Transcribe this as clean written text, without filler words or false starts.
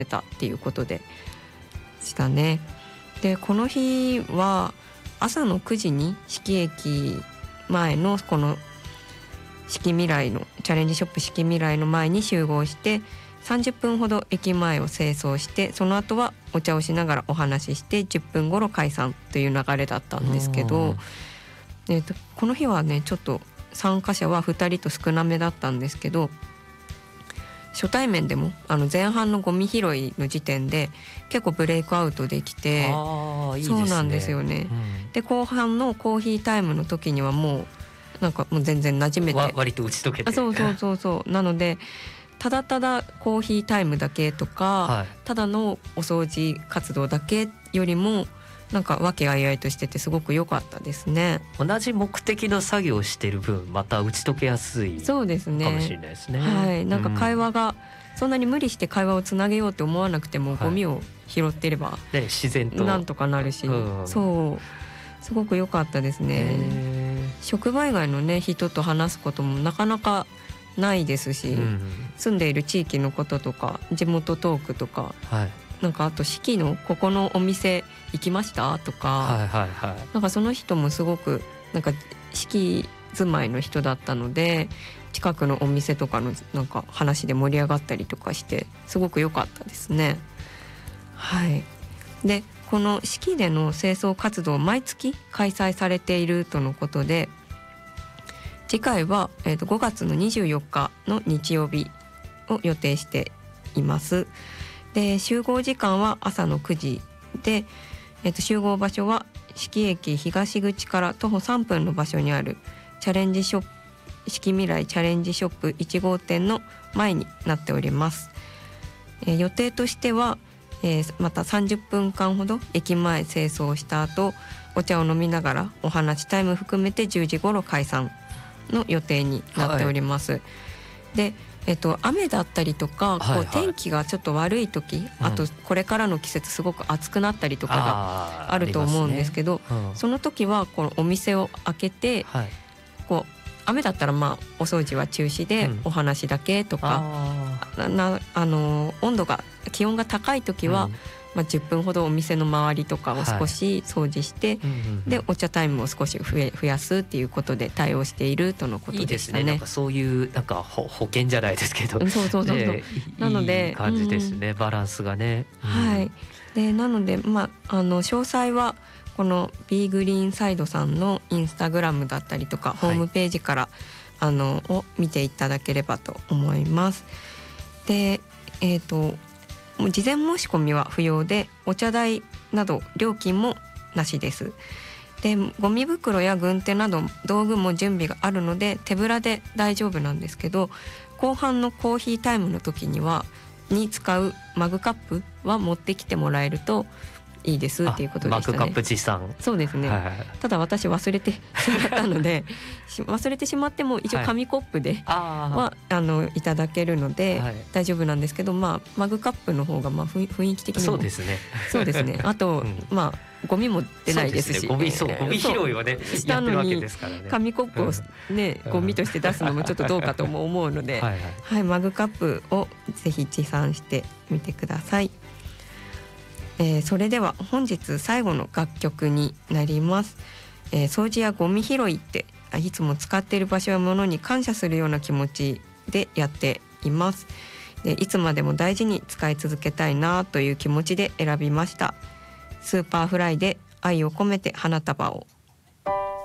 たっていうことでしたね。でこの日は朝の9時に四季駅前のこの四季未来のチャレンジショップ四季未来の前に集合して30分ほど駅前を清掃して、その後はお茶をしながらお話しして10分頃解散という流れだったんですけど、この日はねちょっと参加者は2人と少なめだったんですけど、初対面でも前半のゴミ拾いの時点で結構ブレイクアウトできて、 いいですね、 そうなんですよね、で後半のコーヒータイムの時にはもう全然馴染めて割と打ち解けて、 そうなのでただただコーヒータイムだけとか、ただのお掃除活動だけよりも和気あいあいとしててすごく良かったですね。 同じ目的の作業をしてる分また打ち解けやすいかもしれないですね。 はい、会話がそんなに無理して会話をつなげようって思わなくても、ゴミを拾ってれば自然となんとかなるし、そうすごく良かったですね。職場以外のね人と話すこともなかなかないですし、住んでいる地域のこととか地元トークとか、あと四季のここのお店行きましたとか、その人もすごく四季住まいの人だったので、近くのお店とかの話で盛り上がったりとかしてすごく良かったですね。はい。でこの四季での清掃活動毎月開催されているとのことで、次回は、5月の24日の日曜日を予定しています。で集合時間は朝の9時で、集合場所は四季駅東口から徒歩3分の場所にあるチャレンジショップ四季未来チャレンジショップ1号店の前になっております。予定としては、また30分間ほど駅前清掃した後お茶を飲みながらお話タイム含めて10時頃解散の予定になっております。で雨だったりとか天気がちょっと悪い時、あとこれからの季節すごく暑くなったりとかがあると思うんですけど、その時はこのお店を開けて、雨だったらお掃除は中止でお話だけとか、気温が高い時は、10分ほどお店の周りとかを少し掃除して、でお茶タイムを少し増やすっていうことで対応しているとのことでしたね。 いいですね。そういう保険じゃないですけど、 なのでいい感じですね、バランスがね。 はい。でなので詳細はこのビーグリーンサイドさんのインスタグラムだったりとか、ホームページからを見ていただければと思います。でもう事前申し込みは不要で、お茶代など料金もなしです。でゴミ袋や軍手など道具も準備があるので手ぶらで大丈夫なんですけど、後半のコーヒータイムの時に使うマグカップは持ってきてもらえるといいですっていうことでしたね。 マグカップ持参。 そうですね、ただ私忘れてしまったので忘れてしまっても一応紙コップでいただけるので大丈夫なんですけど、マグカップの方が雰囲気的にもそうですねあと、ゴミも出ないですし、 ゴミ拾いをねやってるわけですからね。 紙コップをね、ゴミとして出すのもちょっとどうかとも思うのでマグカップをぜひ持参してみてください。それでは本日最後の楽曲になります。掃除やゴミ拾いっていつも使っている場所やものに感謝するような気持ちでやっています。でいつまでも大事に使い続けたいなという気持ちで選びました。スーパーフライで愛を込めて花束を。